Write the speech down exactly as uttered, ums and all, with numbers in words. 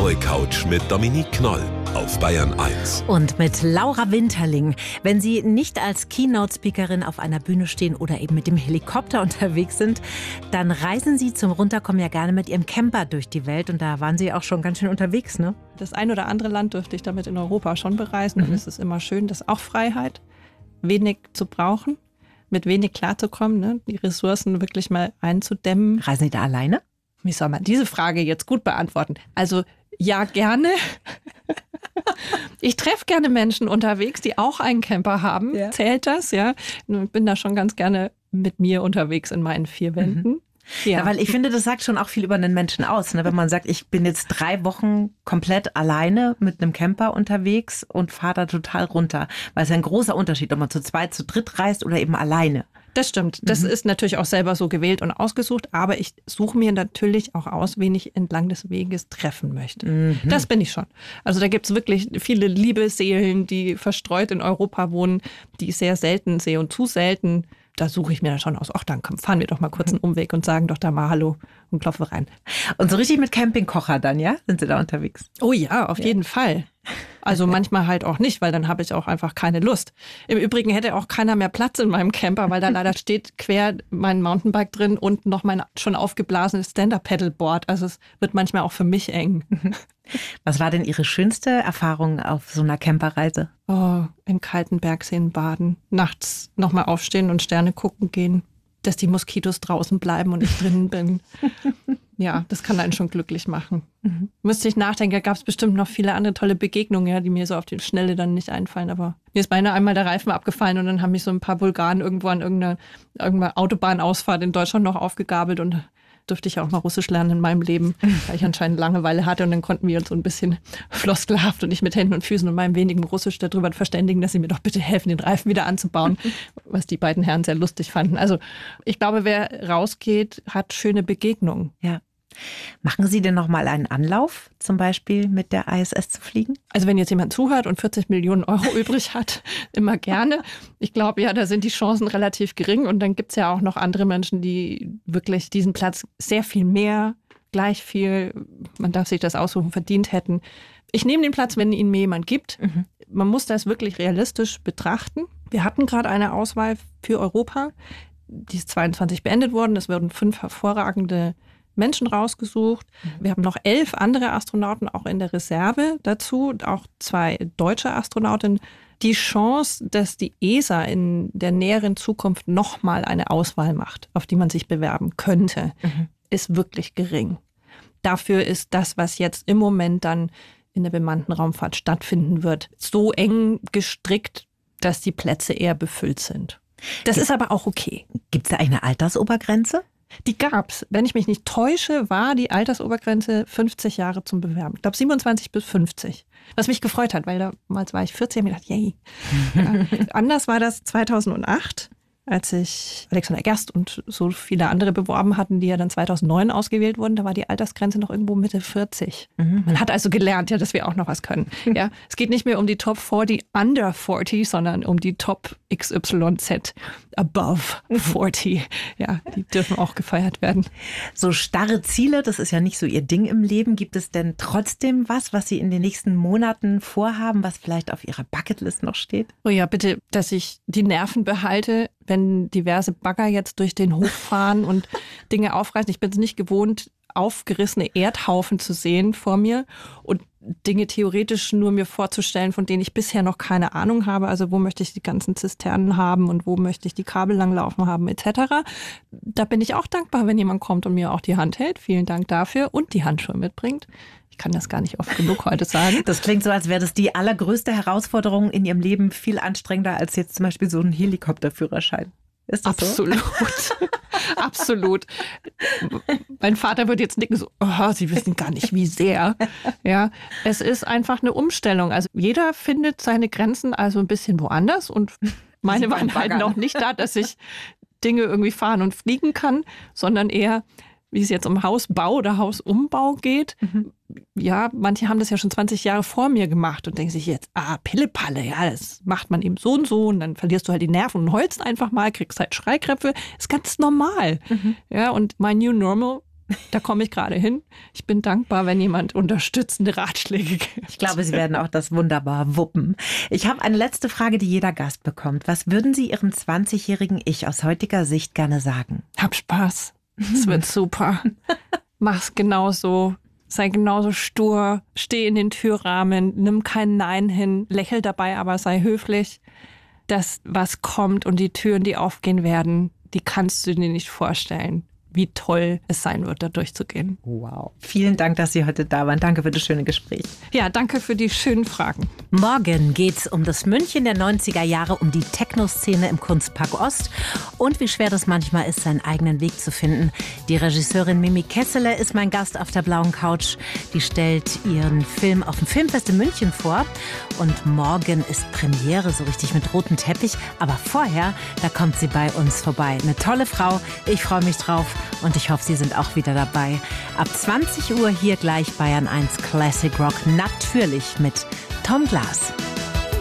blaue Couch mit Dominique Knoll auf Bayern eins. Und mit Laura Winterling. Wenn Sie nicht als Keynote-Speakerin auf einer Bühne stehen oder eben mit dem Helikopter unterwegs sind, dann reisen Sie zum Runterkommen ja gerne mit Ihrem Camper durch die Welt. Und da waren Sie auch schon ganz schön unterwegs, ne? Das ein oder andere Land dürfte ich damit in Europa schon bereisen. Mhm. Und es ist immer schön, das ist auch Freiheit, wenig zu brauchen, mit wenig klarzukommen, ne? Die Ressourcen wirklich mal einzudämmen. Reisen Sie da alleine? Wie soll man diese Frage jetzt gut beantworten? Also ja, gerne. Ich treffe gerne Menschen unterwegs, die auch einen Camper haben. Ja. Zählt das? Ja. Ich bin da schon ganz gerne mit mir unterwegs in meinen vier Wänden. Mhm. Ja. Ja, weil ich finde, das sagt schon auch viel über einen Menschen aus, ne? Wenn man sagt, ich bin jetzt drei Wochen komplett alleine mit einem Camper unterwegs und fahre da total runter. Weil es ist ein großer Unterschied, ob man zu zweit, zu dritt reist oder eben alleine. Das stimmt. Das mhm. ist natürlich auch selber so gewählt und ausgesucht. Aber ich suche mir natürlich auch aus, wen ich entlang des Weges treffen möchte. Mhm. Das bin ich schon. Also da gibt es wirklich viele liebe Seelen, die verstreut in Europa wohnen, die ich sehr selten sehe und zu selten. Da suche ich mir dann schon aus. Ach, dann fahren wir doch mal kurz einen Umweg und sagen doch da mal Hallo und klopfen rein. Und so richtig mit Campingkocher dann, ja? Sind Sie da unterwegs? Oh ja, auf ja. jeden Fall. Also manchmal halt auch nicht, weil dann habe ich auch einfach keine Lust. Im Übrigen hätte auch keiner mehr Platz in meinem Camper, weil da leider steht quer mein Mountainbike drin und noch mein schon aufgeblasenes Stand-Up-Paddleboard. Also es wird manchmal auch für mich eng. Was war denn Ihre schönste Erfahrung auf so einer Camperreise? Oh, in kalten Bergseen baden. Nachts nochmal aufstehen und Sterne gucken gehen. Dass die Moskitos draußen bleiben und ich drinnen bin. Ja, das kann einen schon glücklich machen. Mhm. Müsste ich nachdenken, da gab es bestimmt noch viele andere tolle Begegnungen, ja, die mir so auf die Schnelle dann nicht einfallen. Aber mir ist beinahe einmal der Reifen abgefallen und dann haben mich so ein paar Bulgaren irgendwo an irgendeiner, irgendeiner Autobahnausfahrt in Deutschland noch aufgegabelt und durfte ich auch mal Russisch lernen in meinem Leben, weil ich anscheinend Langeweile hatte. Und dann konnten wir uns so ein bisschen floskelhaft und ich mit Händen und Füßen und meinem wenigen Russisch darüber verständigen, dass sie mir doch bitte helfen, den Reifen wieder anzubauen, was die beiden Herren sehr lustig fanden. Also ich glaube, wer rausgeht, hat schöne Begegnungen. Ja. Machen Sie denn noch mal einen Anlauf, zum Beispiel mit der I S S zu fliegen? Also wenn jetzt jemand zuhört und vierzig Millionen Euro übrig hat, immer gerne. Ich glaube ja, da sind die Chancen relativ gering. Und dann gibt es ja auch noch andere Menschen, die wirklich diesen Platz sehr viel mehr, gleich viel, man darf sich das aussuchen, verdient hätten. Ich nehme den Platz, wenn ihn mir jemand gibt. Mhm. Man muss das wirklich realistisch betrachten. Wir hatten gerade eine Auswahl für Europa. Die ist zweiundzwanzig beendet worden. Es wurden fünf hervorragende Menschen rausgesucht. Wir haben noch elf andere Astronauten auch in der Reserve dazu, auch zwei deutsche Astronautinnen. Die Chance, dass die E S A in der näheren Zukunft nochmal eine Auswahl macht, auf die man sich bewerben könnte, mhm. ist wirklich gering. Dafür ist das, was jetzt im Moment dann in der bemannten Raumfahrt stattfinden wird, so eng gestrickt, dass die Plätze eher befüllt sind. Das ist aber auch okay. Gibt es da eine Altersobergrenze? Die gab's. Wenn ich mich nicht täusche, war die Altersobergrenze fünfzig Jahre zum Bewerben. Ich glaube siebenundzwanzig bis fünfzig. Was mich gefreut hat, weil damals war ich vierzehn und mir gedacht, yay. Ja. Anders war das zweitausendacht, als sich Alexander Gerst und so viele andere beworben hatten, die ja dann zweitausendneun ausgewählt wurden. Da war die Altersgrenze noch irgendwo Mitte vierzig. Mhm. Man hat also gelernt, ja, dass wir auch noch was können. Ja, es geht nicht mehr um die Top vierzig under vierzig, sondern um die Top X Y Z above vierzig. Ja, die dürfen auch gefeiert werden. So starre Ziele, das ist ja nicht so Ihr Ding im Leben. Gibt es denn trotzdem was, was Sie in den nächsten Monaten vorhaben, was vielleicht auf Ihrer Bucketlist noch steht? Oh ja, bitte, dass ich die Nerven behalte, wenn diverse Bagger jetzt durch den Hof fahren und Dinge aufreißen. Ich bin es nicht gewohnt, aufgerissene Erdhaufen zu sehen vor mir und Dinge theoretisch nur mir vorzustellen, von denen ich bisher noch keine Ahnung habe. Also wo möchte ich die ganzen Zisternen haben und wo möchte ich die Kabel langlaufen haben et cetera. Da bin ich auch dankbar, wenn jemand kommt und mir auch die Hand hält. Vielen Dank dafür und die Handschuhe mitbringt. Ich kann das gar nicht oft genug heute sagen. Das klingt so, als wäre das die allergrößte Herausforderung in Ihrem Leben, viel anstrengender als jetzt zum Beispiel so ein Helikopterführerschein. Ist das Absolut. So? Absolut. Mein Vater würde jetzt nicken, so, oh, Sie wissen gar nicht, wie sehr. Ja, es ist einfach eine Umstellung. Also jeder findet seine Grenzen also ein bisschen woanders und meine waren halt noch nicht da, dass ich Dinge irgendwie fahren und fliegen kann, sondern eher, wie es jetzt um Hausbau oder Hausumbau geht. Mhm. Ja, manche haben das ja schon zwanzig Jahre vor mir gemacht und denken sich jetzt, ah, Pillepalle, ja, das macht man eben so und so und dann verlierst du halt die Nerven und heulst einfach mal, kriegst halt Schreikrämpfe. Ist ganz normal. Mhm. Ja, und my new normal Da komme ich gerade hin. Ich bin dankbar, wenn jemand unterstützende Ratschläge gibt. Ich glaube, Sie werden auch das wunderbar wuppen. Ich habe eine letzte Frage, die jeder Gast bekommt. Was würden Sie Ihrem zwanzigjährigen Ich aus heutiger Sicht gerne sagen? Hab Spaß. Es wird super. Mach's genauso. Sei genauso stur. Steh in den Türrahmen. Nimm kein Nein hin. Lächel dabei, aber sei höflich. Das, was kommt und die Türen, die aufgehen werden, die kannst du dir nicht vorstellen, wie toll es sein wird, da durchzugehen. Wow. Vielen Dank, dass Sie heute da waren. Danke für das schöne Gespräch. Ja, danke für die schönen Fragen. Morgen geht's um das München der neunziger Jahre, um die Techno-Szene im Kunstpark Ost und wie schwer das manchmal ist, seinen eigenen Weg zu finden. Die Regisseurin Mimi Kesseler ist mein Gast auf der blauen Couch. Die stellt ihren Film auf dem Filmfest in München vor. Und morgen ist Premiere, so richtig mit rotem Teppich. Aber vorher, da kommt sie bei uns vorbei. Eine tolle Frau. Ich freue mich drauf. Und ich hoffe, Sie sind auch wieder dabei. Ab zwanzig Uhr hier gleich Bayern eins Classic Rock. Natürlich mit Tom Glas.